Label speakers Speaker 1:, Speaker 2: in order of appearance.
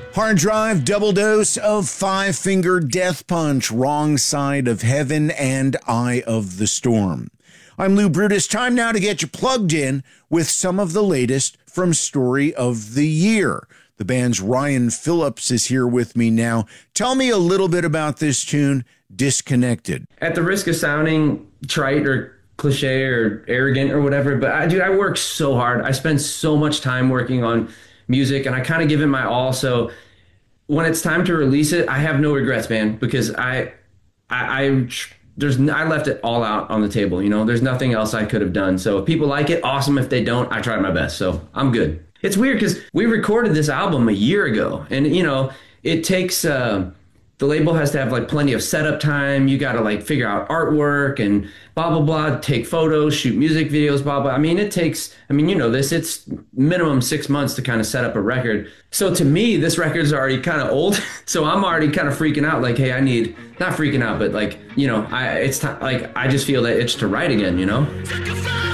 Speaker 1: Hard Drive, double dose of Five Finger Death Punch, Wrong Side of Heaven, and Eye of the Storm. I'm Lou Brutus. Time now to get you plugged in with some of the latest from Story of the Year. The band's Ryan Phillips is here with me now. Tell me a little bit about this tune, Disconnected.
Speaker 2: At the risk of sounding trite or cliche or arrogant or whatever, but I work so hard. I spend so much time working on music, and I kind of give it my all. So when it's time to release it, I have no regrets, man, because I left it all out on the table. You know, there's nothing else I could have done. So if people like it, awesome. If they don't, I tried my best. So I'm good. It's weird because we recorded this album a year ago, and you know, it takes the label has to have like plenty of setup time. You got to like figure out artwork and blah, blah, blah, take photos, shoot music videos, blah, blah. I mean, you know this, it's minimum 6 months to kind of set up a record. So to me, this record's already kind of old. So I'm already kind of freaking out like, hey, not freaking out, but like, you know, it's time, like, I just feel that itch to write again, you know?